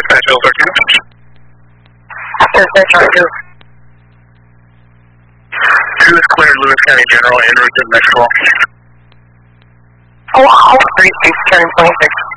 dispatch L13. Dispatch R2. 2 is cleared Lewis County General en route to Metro. Oh, all 36 turn 26.